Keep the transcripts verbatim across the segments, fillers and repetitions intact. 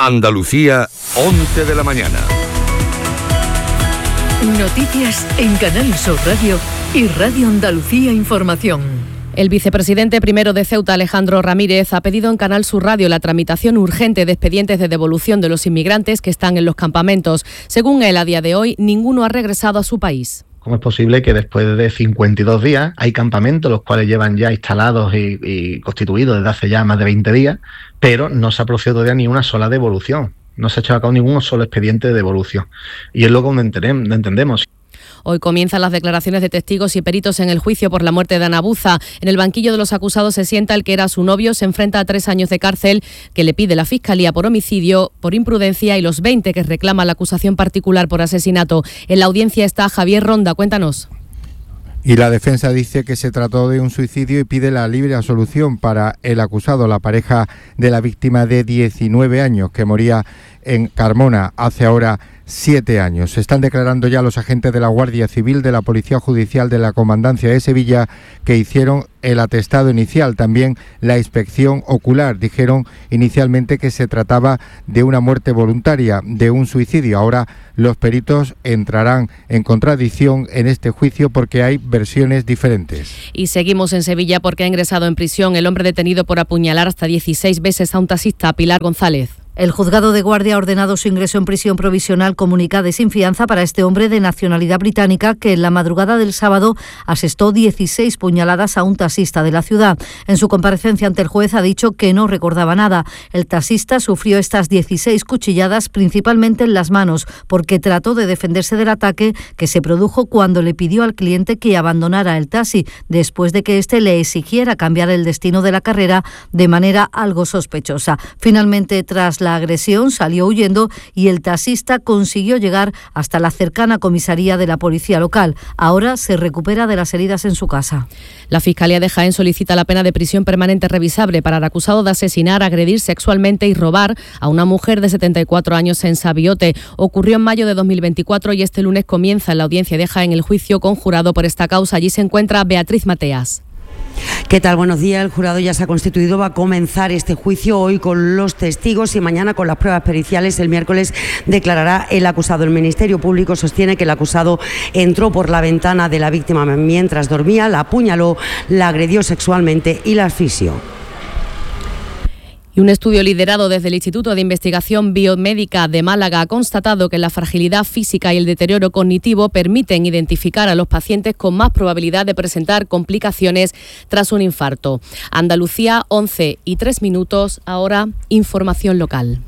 Andalucía, once de la mañana. Noticias en Canal Sur Radio y Radio Andalucía Información. El vicepresidente primero de Ceuta, Alejandro Ramírez, ha pedido en Canal Sur Radio la tramitación urgente de expedientes de devolución de los inmigrantes que están en los campamentos. Según él, a día de hoy, ninguno ha regresado a su país. ¿Cómo es posible que después de cincuenta y dos días hay campamentos los cuales llevan ya instalados y, y constituidos desde hace ya más de veinte días, pero no se ha producido todavía ni una sola devolución? No se ha echado a cabo ningún solo expediente de devolución. Y es lo que entendemos. Hoy comienzan las declaraciones de testigos y peritos en el juicio por la muerte de Ana Buza. En el banquillo de los acusados se sienta el que era su novio, se enfrenta a tres años de cárcel que le pide la Fiscalía por homicidio, por imprudencia y los veinte que reclama la acusación particular por asesinato. En la audiencia está Javier Ronda, cuéntanos. Y la defensa dice que se trató de un suicidio y pide la libre absolución para el acusado, la pareja de la víctima de diecinueve años que moría en Carmona hace ahora siete años. Se están declarando ya los agentes de la Guardia Civil, de la Policía Judicial, de la Comandancia de Sevilla, que hicieron el atestado inicial, también la inspección ocular. Dijeron inicialmente que se trataba de una muerte voluntaria, de un suicidio. Ahora los peritos entrarán en contradicción en este juicio porque hay versiones diferentes. Y seguimos en Sevilla porque ha ingresado en prisión el hombre detenido por apuñalar hasta dieciséis veces a un taxista, Pilar González. El juzgado de guardia ha ordenado su ingreso en prisión provisional comunicada y sin fianza para este hombre de nacionalidad británica que en la madrugada del sábado asestó dieciséis puñaladas a un taxista de la ciudad. En su comparecencia ante el juez ha dicho que no recordaba nada. El taxista sufrió estas dieciséis cuchilladas principalmente en las manos porque trató de defenderse del ataque que se produjo cuando le pidió al cliente que abandonara el taxi después de que éste le exigiera cambiar el destino de la carrera de manera algo sospechosa. Finalmente, tras la La agresión salió huyendo y el taxista consiguió llegar hasta la cercana comisaría de la policía local. Ahora se recupera de las heridas en su casa. La Fiscalía de Jaén solicita la pena de prisión permanente revisable para el acusado de asesinar, agredir sexualmente y robar a una mujer de setenta y cuatro años en Sabiote. Ocurrió en mayo de dos mil veinticuatro y este lunes comienza en la audiencia de Jaén el juicio conjurado por esta causa. Allí se encuentra Beatriz Mateas. ¿Qué tal? Buenos días. El jurado ya se ha constituido, va a comenzar este juicio hoy con los testigos y mañana con las pruebas periciales. El miércoles declarará el acusado. El Ministerio Público sostiene que el acusado entró por la ventana de la víctima mientras dormía, la apuñaló, la agredió sexualmente y la asfixió. Y un estudio liderado desde el Instituto de Investigación Biomédica de Málaga ha constatado que la fragilidad física y el deterioro cognitivo permiten identificar a los pacientes con más probabilidad de presentar complicaciones tras un infarto. Andalucía, once y tres minutos. Ahora, información local.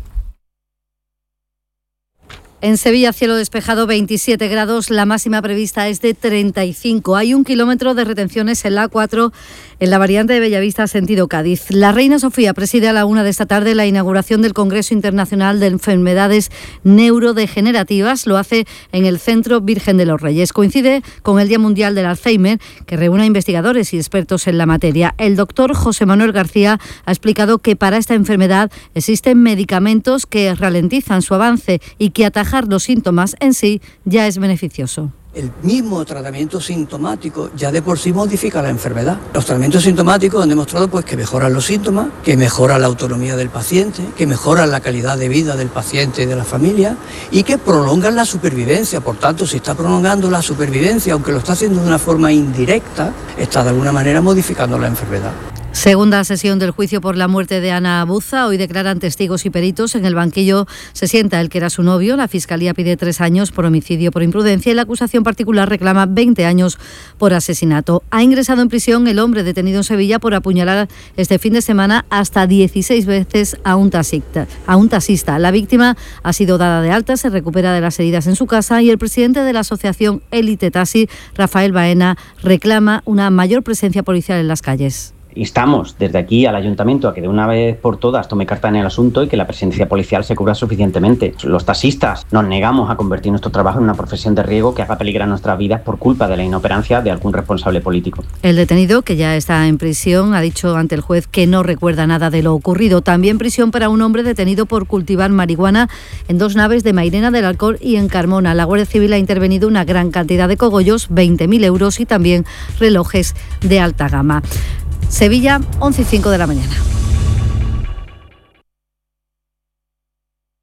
En Sevilla, cielo despejado, veintisiete grados, la máxima prevista es de treinta y cinco. Hay un kilómetro de retenciones en la A cuatro, en la variante de Bellavista, sentido Cádiz. La Reina Sofía preside a la una de esta tarde la inauguración del Congreso Internacional de Enfermedades Neurodegenerativas. Lo hace en el Centro Virgen de los Reyes. Coincide con el Día Mundial del Alzheimer, que reúne a investigadores y expertos en la materia. El doctor José Manuel García ha explicado que para esta enfermedad existen medicamentos que ralentizan su avance y que atajan los síntomas en sí ya es beneficioso. El mismo tratamiento sintomático ya de por sí modifica la enfermedad. Los tratamientos sintomáticos han demostrado pues, que mejoran los síntomas, que mejoran la autonomía del paciente, que mejoran la calidad de vida del paciente y de la familia y que prolongan la supervivencia. Por tanto, si está prolongando la supervivencia, aunque lo está haciendo de una forma indirecta, está de alguna manera modificando la enfermedad. Segunda sesión del juicio por la muerte de Ana Buza. Hoy declaran testigos y peritos. En el banquillo se sienta el que era su novio. La Fiscalía pide tres años por homicidio por imprudencia y la acusación particular reclama veinte años por asesinato. Ha ingresado en prisión el hombre detenido en Sevilla por apuñalar este fin de semana hasta dieciséis veces a un taxista. A un taxista. La víctima ha sido dada de alta, se recupera de las heridas en su casa y el presidente de la asociación Élite Taxi, Rafael Baena, reclama una mayor presencia policial en las calles. Instamos desde aquí al Ayuntamiento a que de una vez por todas tome carta en el asunto y que la presencia policial se cubra suficientemente. Los taxistas nos negamos a convertir nuestro trabajo en una profesión de riesgo que haga peligrar nuestras vidas por culpa de la inoperancia de algún responsable político. El detenido, que ya está en prisión, ha dicho ante el juez que no recuerda nada de lo ocurrido. También prisión para un hombre detenido por cultivar marihuana en dos naves de Mairena del Alcor y en Carmona. La Guardia Civil ha intervenido una gran cantidad de cogollos, veinte mil euros y también relojes de alta gama. Sevilla, once y cinco de la mañana.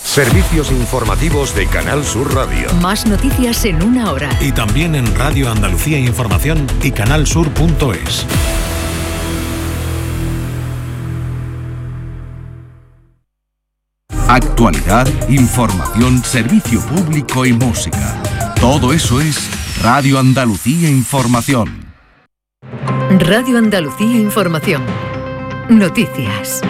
Servicios informativos de Canal Sur Radio. Más noticias en una hora. Y también en Radio Andalucía Información y canalsur punto es. Actualidad, información, servicio público y música. Todo eso es Radio Andalucía Información. Radio Andalucía Información. Noticias.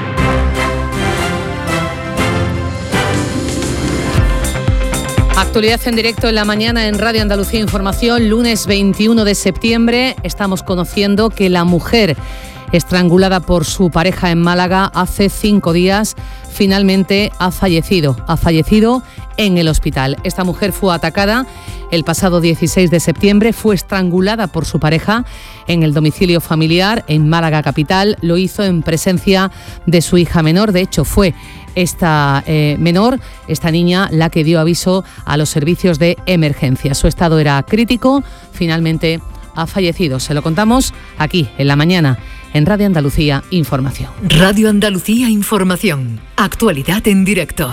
Actualidad en directo en la mañana en Radio Andalucía Información, lunes veintiuno de septiembre. Estamos conociendo que la mujer estrangulada por su pareja en Málaga hace cinco días finalmente ha fallecido. Ha fallecido en el hospital. Esta mujer fue atacada el pasado dieciséis de septiembre, fue estrangulada por su pareja en el domicilio familiar en Málaga capital. Lo hizo en presencia de su hija menor. De hecho, fue esta eh, menor, esta niña, la que dio aviso a los servicios de emergencia. Su estado era crítico, finalmente ha fallecido. Se lo contamos aquí, en la mañana, en Radio Andalucía Información. Radio Andalucía Información. Actualidad en directo.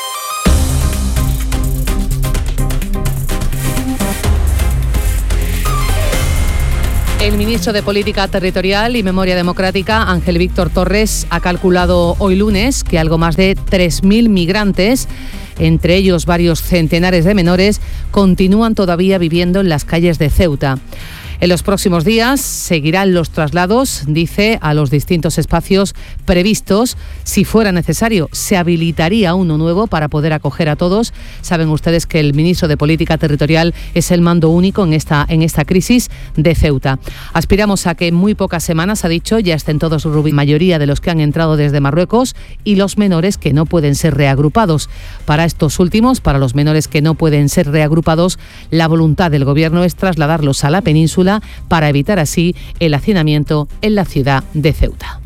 El ministro de Política Territorial y Memoria Democrática, Ángel Víctor Torres, ha calculado hoy lunes que algo más de tres mil migrantes, entre ellos varios centenares de menores, continúan todavía viviendo en las calles de Ceuta. En los próximos días seguirán los traslados, dice, a los distintos espacios previstos. Si fuera necesario, se habilitaría uno nuevo para poder acoger a todos. Saben ustedes que el ministro de Política Territorial es el mando único en esta, en esta crisis de Ceuta. Aspiramos a que en muy pocas semanas, ha dicho, ya estén todos la mayoría de los que han entrado desde Marruecos y los menores que no pueden ser reagrupados. Para estos últimos, para los menores que no pueden ser reagrupados, la voluntad del Gobierno es trasladarlos a la península para evitar así el hacinamiento en la ciudad de Ceuta.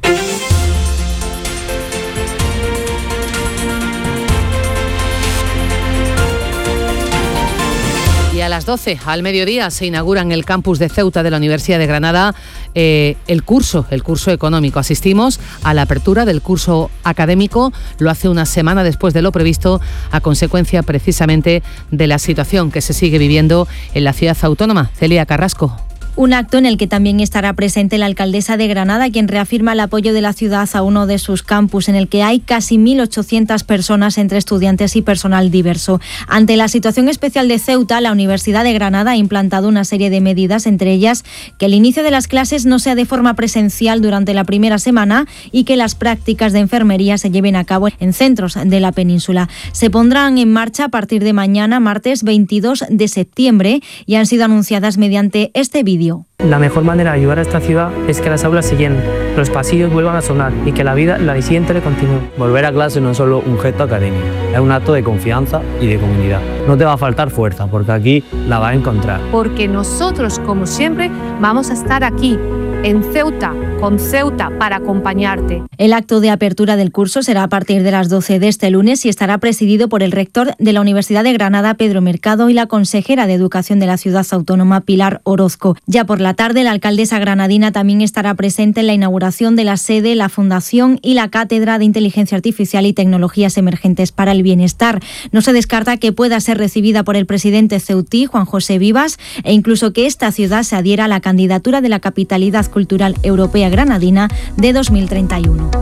Y a las doce, al mediodía, se inaugura en el campus de Ceuta de la Universidad de Granada eh, el curso, el curso económico. Asistimos a la apertura del curso académico, lo hace una semana después de lo previsto, a consecuencia precisamente de la situación que se sigue viviendo en la ciudad autónoma. Celia Carrasco. Un acto en el que también estará presente la alcaldesa de Granada, quien reafirma el apoyo de la ciudad a uno de sus campus, en el que hay casi mil ochocientas personas entre estudiantes y personal diverso. Ante la situación especial de Ceuta, la Universidad de Granada ha implantado una serie de medidas, entre ellas que el inicio de las clases no sea de forma presencial durante la primera semana y que las prácticas de enfermería se lleven a cabo en centros de la península. Se pondrán en marcha a partir de mañana, martes veintidós de septiembre, y han sido anunciadas mediante este vídeo. La mejor manera de ayudar a esta ciudad es que las aulas se llenen, los pasillos vuelvan a sonar y que la vida la siguiente le continúe. Volver a clase no es solo un gesto académico, es un acto de confianza y de comunidad. No te va a faltar fuerza, porque aquí la vas a encontrar. Porque nosotros, como siempre, vamos a estar aquí, en Ceuta, con Ceuta, para acompañarte. El acto de apertura del curso será a partir de las doce de este lunes y estará presidido por el rector de la Universidad de Granada, Pedro Mercado, y la consejera de Educación de la ciudad autónoma, Pilar Orozco. Ya por la tarde, la alcaldesa granadina también estará presente en la inauguración de la sede, la fundación y la cátedra de Inteligencia Artificial y Tecnologías Emergentes para el Bienestar. No se descarta que pueda ser recibida por el presidente ceutí, Juan José Vivas, e incluso que esta ciudad se adhiera a la candidatura de la capitalidad cultural europea granadina de dos mil treinta y uno.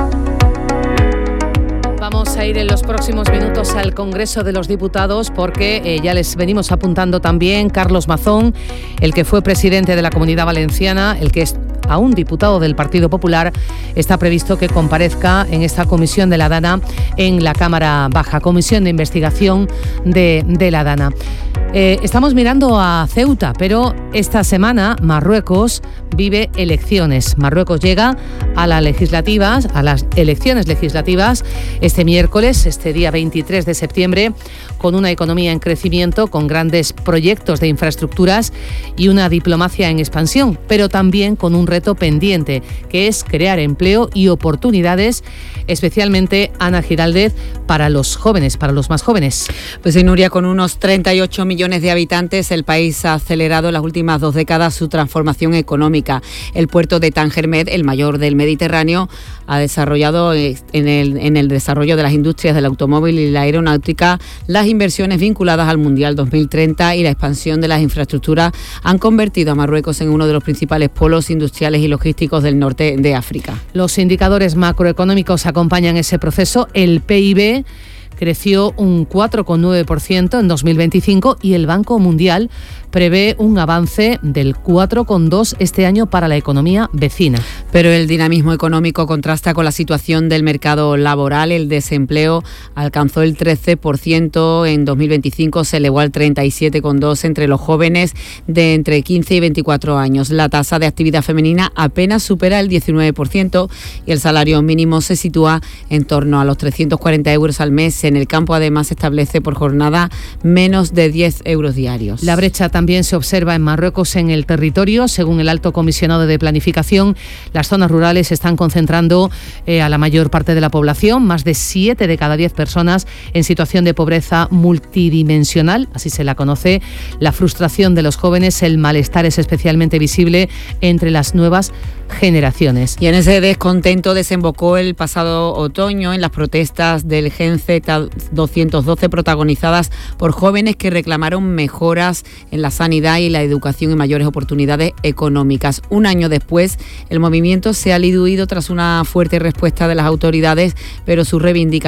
Vamos a ir en los próximos minutos al Congreso de los Diputados porque eh, ya les venimos apuntando también Carlos Mazón, el que fue presidente de la Comunidad Valenciana, el que es aún diputado del Partido Popular, está previsto que comparezca en esta comisión de la Dana en la Cámara Baja, comisión de investigación de, de la Dana. Eh, estamos mirando a Ceuta, pero esta semana Marruecos vive elecciones. Marruecos llega a las legislativas, a las elecciones legislativas este miércoles, este día veintitrés de septiembre, con una economía en crecimiento, con grandes proyectos de infraestructuras y una diplomacia en expansión, pero también con un reto pendiente, que es crear empleo y oportunidades, especialmente, Ana Giraldez, para los jóvenes, para los más jóvenes. Pues en Nuria, con unos treinta y ocho millones de habitantes, el país ha acelerado en las últimas dos décadas su transformación económica. El puerto de Tangermed, el mayor del Mediterráneo, ha desarrollado en el, en el desarrollo de las industrias del automóvil y la aeronáutica, las inversiones vinculadas al Mundial dos mil treinta y la expansión de las infraestructuras han convertido a Marruecos en uno de los principales polos industriales y logísticos del norte de África. Los indicadores macroeconómicos acompañan ese proceso. El P I B creció un cuatro coma nueve por ciento en dos mil veinticinco y el Banco Mundial prevé un avance del cuatro coma dos por ciento este año para la economía vecina. Pero el dinamismo económico contrasta con la situación del mercado laboral. El desempleo alcanzó el trece por ciento en dos mil veinticinco, se elevó al treinta y siete coma dos por ciento entre los jóvenes de entre quince y veinticuatro años. La tasa de actividad femenina apenas supera el diecinueve por ciento y el salario mínimo se sitúa en torno a los trescientos cuarenta euros al mes. En el campo, además, se establece por jornada menos de diez euros diarios. La brecha también se observa en Marruecos en el territorio. Según el Alto Comisionado de Planificación, las zonas rurales están concentrando eh, a la mayor parte de la población. Más de siete de cada diez personas en situación de pobreza multidimensional, así se la conoce. La frustración de los jóvenes, el malestar es especialmente visible entre las nuevas generaciones. Y en ese descontento desembocó el pasado otoño en las protestas del Gen Z doscientos doce protagonizadas por jóvenes que reclamaron mejoras en la sanidad y la educación y mayores oportunidades económicas. Un año después, el movimiento se ha diluido tras una fuerte respuesta de las autoridades, pero sus reivindicaciones